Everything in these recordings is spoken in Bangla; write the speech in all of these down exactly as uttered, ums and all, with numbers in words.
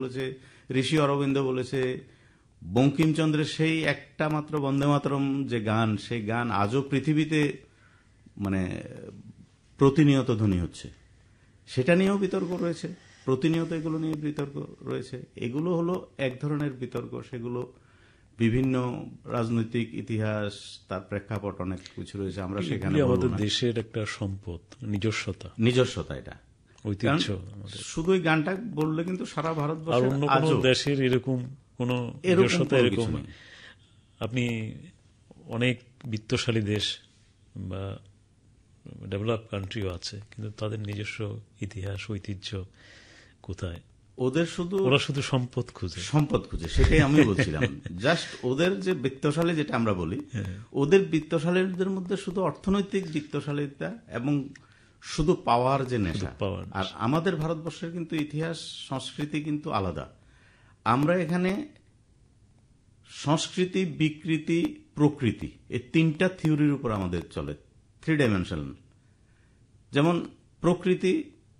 বলেছে, ঋষি অরবিন্দ বলেছে, বঙ্কিমচন্দ্রের সেই একটা মাত্র বন্দে মাতরম যে গান, সেই গান আজও পৃথিবীতে মানে প্রতিনিয়ত ধ্বনি হচ্ছে। সেটা নিয়েও বিতর্ক রয়েছে, প্রতিনিয়ত এগুলো নিয়ে বিতর্ক রয়েছে। এগুলো হলো এক ধরনের বিতর্ক, সেগুলো বিভিন্ন রাজনৈতিক ইতিহাস, তার প্রেক্ষাপট অনেক কিছু রয়েছে। আমরা সেখানে আমাদের দেশের একটা সম্পদ, নিজস্বতা নিজস্বতা এটা ঐতিহ্য। শুধু এই গানটা বললে কিন্তু সারা ভারতবর্ষে আর অন্য কোনো দেশের এরকম কোন নিজস্বতা এরকম আপনি অনেক বিত্তশালী দেশ বা ডেভেলপ কান্ট্রিও আছে, কিন্তু তাদের নিজস্ব ইতিহাস ঐতিহ্য কোথায়? ওদের শুধু ওরা শুধু সম্পদ খুঁজে সম্পদ খুঁজে সেটাই আমি বলছিলাম। জাস্ট ওদের যে বিত্তশালী যেটা আমরা বলি, ওদের বিত্তশালীদের মধ্যে শুধু অর্থনৈতিক বিত্তশালীতা এবং শুধু পাওয়ার যে নেশা। আর আমাদের ভারতবর্ষের কিন্তু ইতিহাস সংস্কৃতি কিন্তু আলাদা। আমরা এখানে সংস্কৃতি, বিকৃতি, প্রকৃতি এই তিনটা থিওরির উপর আমাদের চলে, থ্রি ডাইমেনশনাল। যেমন প্রকৃতি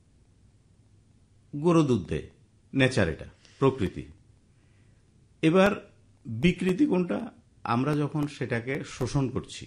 গরু দুধ দেয়, নেচার, এটা প্রকৃতি। এবার বিকৃতি কোনটা? আমরা যখন সেটাকে শোষণ করছি।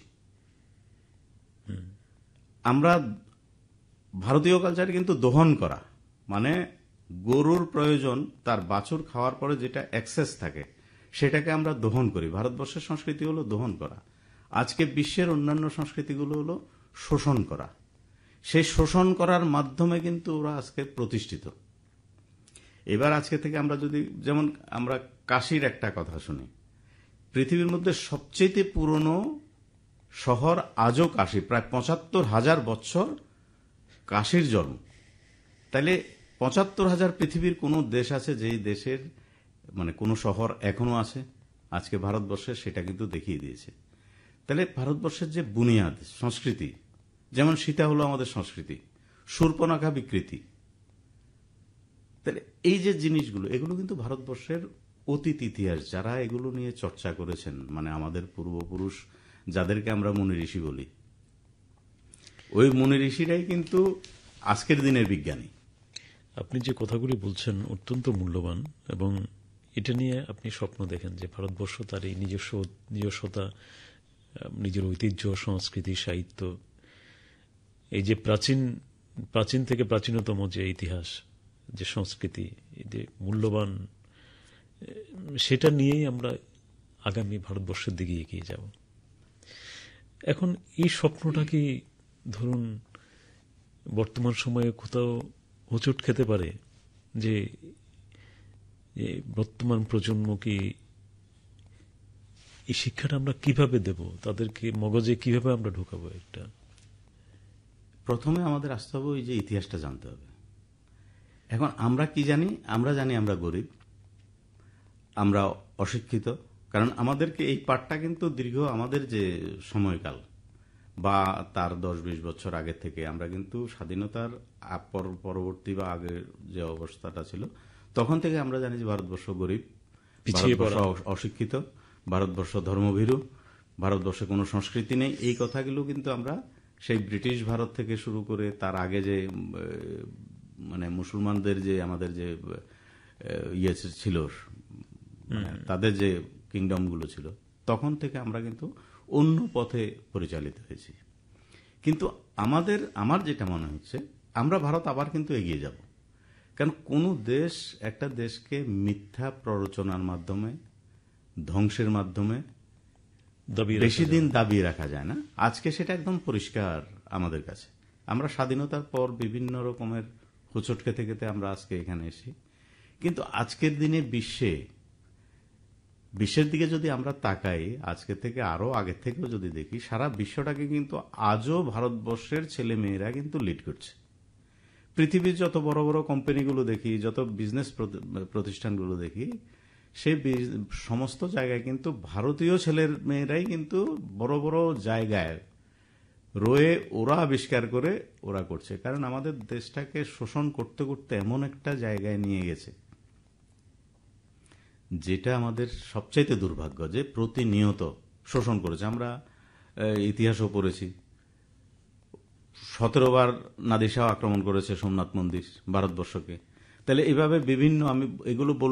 আমরা ভারতীয় কালচারে কিন্তু দহন করা, মানে গরুর প্রয়োজন তার বাছুর খাওয়ার পরে যেটা এক্সেস থাকে সেটাকে আমরা দহন করি। ভারতবর্ষের সংস্কৃতি হলো দহন করা। আজকে বিশ্বের অন্যান্য সংস্কৃতিগুলো হলো শোষণ করা। সেই শোষণ করার মাধ্যমে কিন্তু ওরা আজকে প্রতিষ্ঠিত। এবার আজকে থেকে আমরা যদি, যেমন আমরা কাশীর একটা কথা শুনি, পৃথিবীর মধ্যে সবচেয়ে পুরনো শহর আজও কাশী, প্রায় পঁচাত্তর হাজার বছর কাশীর জন্ম। তাহলে পঁচাত্তর হাজার পৃথিবীর কোন দেশ আছে যেই দেশের মানে কোন শহর এখনো আছে? আজকে ভারতবর্ষে সেটা কিন্তু দেখিয়ে দিয়েছে। তাহলে ভারতবর্ষের যে বুনিয়াদ সংস্কৃতি, যেমন সীতা হলো আমাদের সংস্কৃতি, শূর্পণখা বিকৃতি। তাহলে এই যে জিনিসগুলো, এগুলো কিন্তু ভারতবর্ষের অতীত ইতিহাস। যারা এগুলো নিয়ে চর্চা করেছেন, মানে আমাদের পূর্বপুরুষ যাদেরকে আমরা মুনি ঋষি বলি, ওই মুনি ঋষিরাই কিন্তু আজকের দিনের বিজ্ঞানী। আপনি যে কথাগুলি বলছেন অত্যন্ত মূল্যবান, এবং এটা নিয়ে আপনি স্বপ্ন দেখেন যে ভারতবর্ষ তার এই নিজস্ব নিজস্বতা, নিজের ঐতিহ্য, সংস্কৃতি, সাহিত্য, এই যে প্রাচীন প্রাচীন থেকে প্রাচীনতম যে ইতিহাস, যে সংস্কৃতি, এই যে মূল্যবান, সেটা নিয়েই আমরা আগামী ভারতবর্ষের দিকে এগিয়ে যাব। এখন এই স্বপ্নটা কি ধরুন বর্তমান সময়ে কোথাও হোঁচট খেতে পারে? যে বর্তমান প্রজন্ম কি এই শিক্ষাটা আমরা কিভাবে দেব, তাদেরকে মগজে কিভাবে আমরা ঢোকাবো? একটা প্রথমে আমাদের আসতে হবে ওই যে ইতিহাসটা জানতে হবে। এখন আমরা কি জানি? আমরা জানি আমরা গরিব, আমরা অশিক্ষিত। কারণ আমাদেরকে এই পাঠটা কিন্তু দীর্ঘ আমাদের যে সময়কাল বা তার দশ বিশ বছর আগে থেকে আমরা কিন্তু স্বাধীনতার পরবর্তী বা আগের যে অবস্থাটা ছিল তখন থেকে আমরা জানি যে ভারতবর্ষ গরিব, ভারতবর্ষ অশিক্ষিত, ভারতবর্ষ ধর্মভীরু, ভারতবর্ষে কোনো সংস্কৃতি নেই। এই কথাগুলো কিন্তু আমরা সেই ব্রিটিশ ভারত থেকে শুরু করে তার আগে যে মানে মুসলমানদের যে আমাদের যে ইয়ে ছিল, তাদের যে কিংডমগুলো ছিল, তখন থেকে আমরা কিন্তু অন্য পথে পরিচালিত হয়েছি। কিন্তু আমাদের আমার যেটা মনে হচ্ছে, আমরা ভারত আবার কিন্তু এগিয়ে যাব। কারণ কোন দেশ একটা দেশকে মিথ্যা প্ররোচনার মাধ্যমে, ধ্বংসের মাধ্যমে বেশি দিন দাবিয়ে রাখা যায় না। আজকে সেটা একদম পরিষ্কার আমাদের কাছে। আমরা স্বাধীনতার পর বিভিন্ন রকমের হোঁচট খেতে খেতে আমরা আজকে এখানে এসেছি। কিন্তু আজকের দিনে বিশ্বে বিশ্বের দিকে যদি আমরা তাকাই, আজকে থেকে আরো আগে থেকেও যদি দেখি, সারা বিশ্বটাকে কিন্তু আজও ভারতবর্ষের ছেলে মেয়েরা কিন্তু লিড করছে। পৃথিবীর যত বড় বড় কোম্পানিগুলো দেখি, যত বিজনেস প্রতিষ্ঠানগুলো দেখি, সেই সমস্ত জায়গায় কিন্তু ভারতীয় ছেলের মেয়েরাই কিন্তু বড় বড় জায়গায় রয়ে ওরা আবিষ্কার করে ওরা করছে। কারণ আমাদের দেশটাকে শোষণ করতে করতে এমন একটা জায়গায় নিয়ে গেছে, যেটা আমাদের সবচাইতে দুর্ভাগ্য, যে প্রতিনিয়ত শোষণ করেছে। আমরা ইতিহাসও পড়েছি, সতেরো বার নাদির শাহ আক্রমণ করেছে সোমনাথ মন্দির ভারতবর্ষকে। তাহলে এভাবে বিভিন্ন আমি এগুলো